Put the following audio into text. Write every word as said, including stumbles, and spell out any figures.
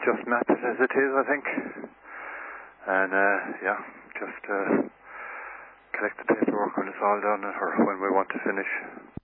just map it as it is, I think. And uh, yeah, just uh, collect the paperwork when it's all done or when we want to finish.